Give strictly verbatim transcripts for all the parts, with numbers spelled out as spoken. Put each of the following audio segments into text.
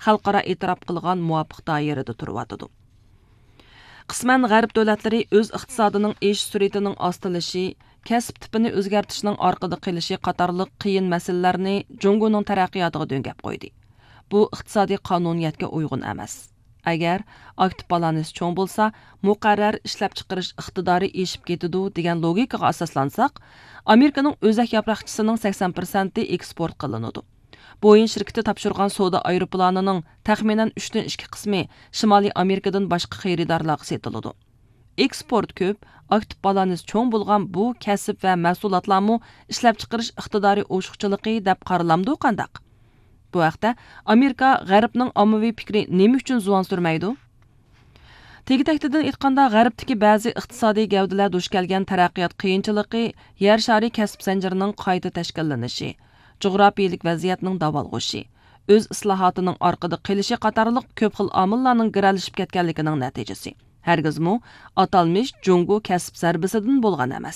xalqaro e'tirof qilgan muvofiq doirada turibdi. Qisman G'arb davlatlari o'z iqtisodining o'sish sur'atining ostilishi, kasb tipini o'zgartirishning orqada qilishi qatorliq qiyin masalalarni Jungoning taraqqiyotiga do'ngab qo'ydi. Bu iqtisodiy qonuniyatga uyg'un emas. Agar aktiv balans cho'ng bo'lsa, muqarrar ishlab chiqarish iqtidori eshib ketadi degan logikaga asoslansak, Amerikaning o'zak yaproqchisining sakson prosenti eksport qilinadi. Boeing shirkati topshirgan savdo aeroplanining taxminan uchdan ikki qismi Shimoliy Amerikadan boshqa xaridorlarga sotiladi. Eksport ko'p, aktiv balans cho'ng bo'lgan bu kasb va mahsulotlarni ishlab chiqarish iqtidori o'shiqchiligi deb qaralamdi qandaq? Bu vaqtda Amerika G'arbning ommaviy fikri nima uchun zuvan surmaydi? Tegi-taktidan aytganda, G'arbdagi ba'zi iqtisodiy gavdalar duch kelgan taraqqiyot qiyinchiligi, yer shari kasb zanjirining qayta tashkillanishi, jug'rofiyalik vaziyatning davolg'ishi, o'z islohotining orqada qilishi qatorliq ko'p xil omillarning giralishib ketganligining natijasi. Hargizmi atalmish Jungo kasb zarbisidan bo'lgan emas.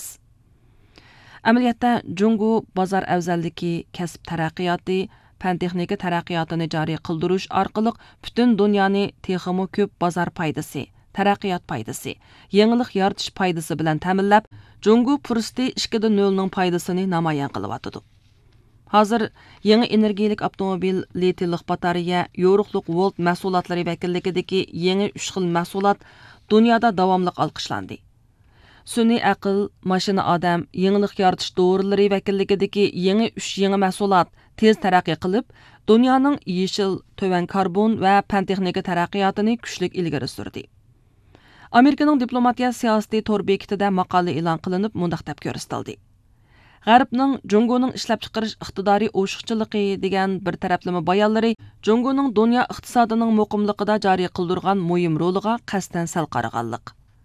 Amaliyotda Jungo bozor afzalligi, kasb taraqqiyoti, fan texnika taraqqiyotini joriy qildirish orqali butun dunyoni texmo ko'p bozor foydasi, taraqqiyot foydasi, yangilik yaratish foydasi bilan ta'minlab, Jungo fursati ikki nol ning foydasini namoyon qilyapti. Hozir yangi energiyalik avtomobil, litiylik batareya, yo'riqlik volt mahsulotlari vakilligidagi yangi uch xil mahsulot dunyoda davomli olqishlandi. Sun'iy aql, mashina odam, yangilik yaratish dorilari vakilligidagi yangi uch yangi mahsulot tez taraqqiy qilib, dunyoning yeshil, to'van karbon va fan texnika taraqqiyotini kuchli ilgari surdi. Amerikaning diplomatiya siyosiy tor bekitida maqola e'lon qilinib, mundaq deb ko'rsatildi. G'arbning Jungoning ishlab chiqarish iqtidori o'shiqchiligi degan bir taraflama bayonlari Jungoning dunyo iqtisodining muqimligida joriy qildirgan muhim roliga qasdan sal qaraganlik.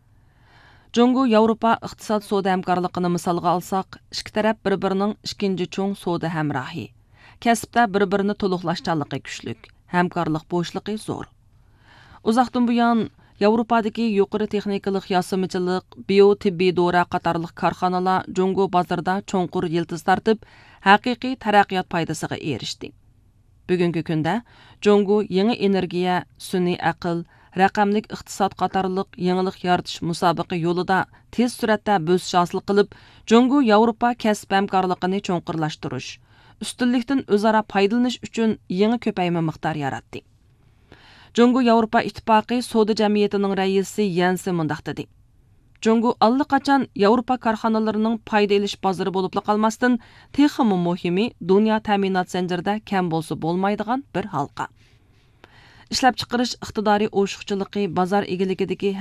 Jungo Yevropa iqtisod savdo hamkorligini misolga olsak, ikki taraf bir-birining ikkinchi cho'ng savdo hamrohi. Kasbda bir-birini to'liqlashganligi kuchli, hamkorlik bo'shliqi zo'r. Uzoqdan buyon Yevropadagi yuqori texnikalik yosimichilik, biotibbiy dora qatorliq korxonalar Jungo bozorida cho'nqur yildiz tortib, haqiqiy taraqqiyot foydasiga erishdi. Bugungi kunda Jungo yangi energiya, sun'iy aql, raqamlik iqtisod qatorliq yangilik yaratish musobaqi yo'lida tez suratda bo'sish hosil qilib, Jungo Yevropa kasb hamkorligini cho'nqurlashtirish, ustunlikdan o'zaro foydalanish uchun yangi ko'payma miqdor yaratdi. Jungo Yevropa ittifoqi savdo jamiyatining raisi Yansi mundaq dedi. Jungo allaqachon Yevropa korxonalarining foyda olish bozori bo'lib qolmasdan, texmi muhimi dunyo ta'minot zanjirida kam bo'lsa bo'lmaydigan bir halqa. Ishlab chiqarish iqtidori o'shiqchiligi bozor egiligidagi